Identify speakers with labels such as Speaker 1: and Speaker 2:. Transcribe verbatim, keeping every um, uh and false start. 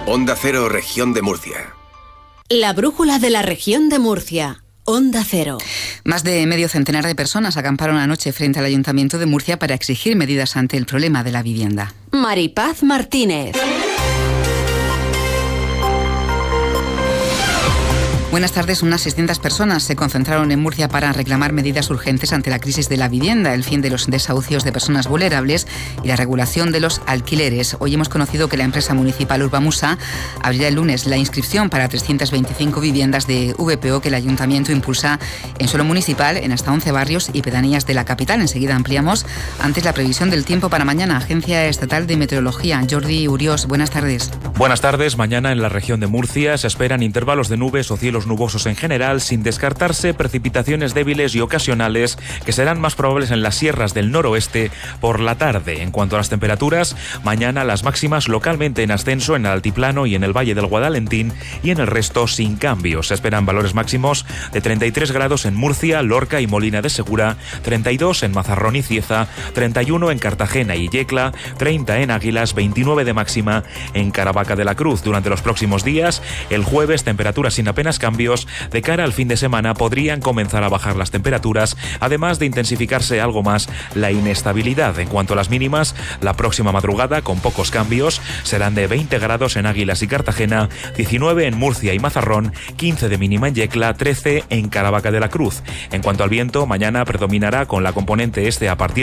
Speaker 1: Onda Cero, Región de Murcia.
Speaker 2: La brújula de la Región de Murcia. Onda Cero.
Speaker 3: Más de medio centenar de personas acamparon anoche frente al Ayuntamiento de Murcia para exigir medidas ante el problema de la vivienda.
Speaker 2: Maripaz Martínez.
Speaker 3: Buenas tardes. Unas seiscientas personas se concentraron en Murcia para reclamar medidas urgentes ante la crisis de la vivienda, el fin de los desahucios de personas vulnerables y la regulación de los alquileres. Hoy hemos conocido que la empresa municipal Urbamusa abrirá el lunes la inscripción para trescientas veinticinco viviendas de V P O que el Ayuntamiento impulsa en suelo municipal en hasta once barrios y pedanías de la capital. Enseguida ampliamos. Antes, la previsión del tiempo para mañana. Agencia Estatal de Meteorología. Jordi Uriós, buenas tardes.
Speaker 4: Buenas tardes. Mañana en la región de Murcia se esperan intervalos de nubes o cielos nubosos en general, sin descartarse precipitaciones débiles y ocasionales que serán más probables en las sierras del noroeste por la tarde. En cuanto a las temperaturas, mañana las máximas localmente en ascenso en el altiplano y en el Valle del Guadalentín, y en el resto sin cambios. Se esperan valores máximos de treinta y tres grados en Murcia, Lorca y Molina de Segura, treinta y dos en Mazarrón y Cieza, treinta y uno en Cartagena y Yecla, treinta en Águilas, veintinueve de máxima en Caravaca de la Cruz. Durante los próximos días, el jueves, temperaturas sin apenas cambios. De cara al fin de semana podrían comenzar a bajar las temperaturas, además de intensificarse algo más la inestabilidad. En cuanto a las mínimas, la próxima madrugada, con pocos cambios, serán de veinte grados en Águilas y Cartagena, diecinueve en Murcia y Mazarrón, quince de mínima en Yecla, trece en Caravaca de la Cruz. En cuanto al viento, mañana predominará con la componente este a partir